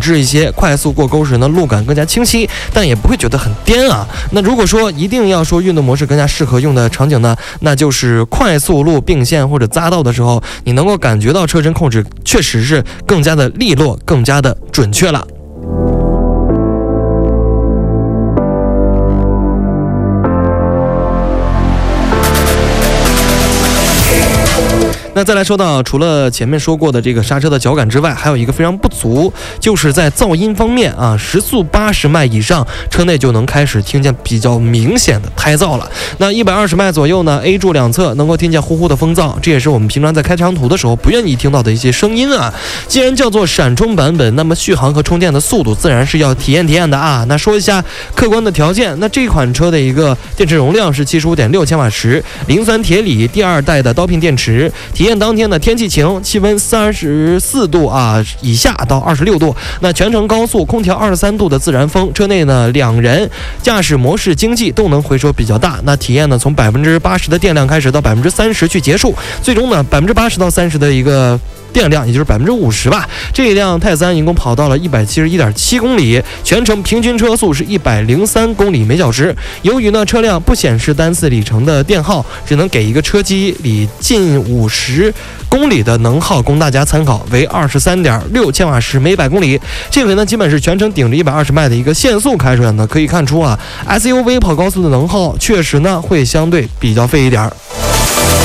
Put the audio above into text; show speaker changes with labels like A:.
A: 致一些，快速过沟时呢路感更加清晰，但也不会觉得很颠啊。那如果说一定要说运动模式更加适合用的场景呢，那就是快速路并线或者匝道的时候，你能够感觉到车身控制确实是更加的利落，更加的准确了。那再来说到，除了前面说过的这个刹车的脚感之外，还有一个非常不足，就是在噪音方面啊，时速80迈以上，车内就能开始听见比较明显的胎噪了。那120迈左右呢 ，A 柱两侧能够听见呼呼的风噪，这也是我们平常在开长途的时候不愿意听到的一些声音啊。既然叫做闪充版本，那么续航和充电的速度自然是要体验的啊。那说一下客观的条件，那这款车的一个电池容量是75.6千瓦时，磷酸铁锂第2代的刀片电池。体验当天的天气晴，气温34度啊以下到26度，那全程高速，空调23度的自然风，车内呢2人，驾驶模式经济，动能回收比较大。那体验呢从80%的电量开始到30%去结束，最终呢80%到30%的一个电量，也就是50%吧。这一辆泰3一共跑到了171.7公里，全程平均车速是103公里每小时。由于呢车辆不显示单次里程的电耗，只能给一个车机里近50公里的能耗供大家参考，为23.6千瓦时每100公里。这回呢基本是全程顶着120迈的一个限速开出来呢，可以看出啊 SUV 跑高速的能耗确实呢会相对比较费一点。